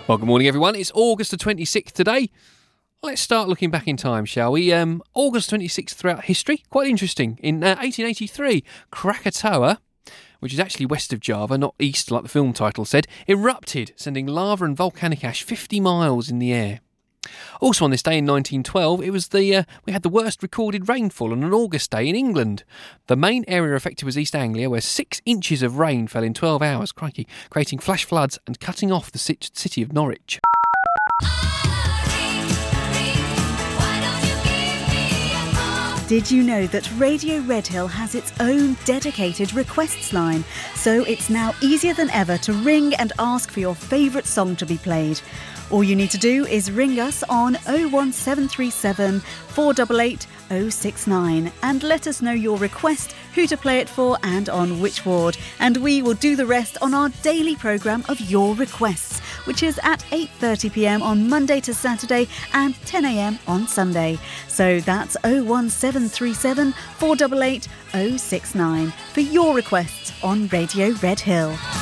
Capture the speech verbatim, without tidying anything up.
Well, good morning, everyone. It's August the twenty-sixth today. Let's start looking back in time, shall we? Um, August twenty-sixth throughout history, quite interesting. In uh, eighteen eighty-three, Krakatoa, which is actually west of Java, not east like the film title said, erupted, sending lava and volcanic ash fifty miles in the air. Also on this day in nineteen twelve, it was the uh, we had the worst recorded rainfall on an August day in England. The main area affected was East Anglia, where six inches of rain fell in twelve hours, crikey, creating flash floods and cutting off the city of Norwich. Did you know that Radio Redhill has its own dedicated requests line? So it's now easier than ever to ring and ask for your favourite song to be played. All you need to do is ring us on oh one seven three seven, four eight eight, oh six nine and let us know your request, who to play it for and on which ward. And we will do the rest on our daily programme of Your Requests, which is at eight thirty p m on Monday to Saturday and ten a m on Sunday. So that's oh one seven three seven, four eight eight, oh six nine for your requests on Radio Redhill.